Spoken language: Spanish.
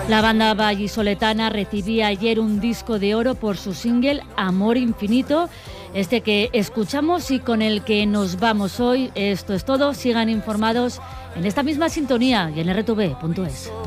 La banda vallisoletana recibía ayer un disco de oro por su single Amor Infinito, este que escuchamos y con el que nos vamos hoy. Esto es todo, sigan informados en esta misma sintonía y en rtv.es.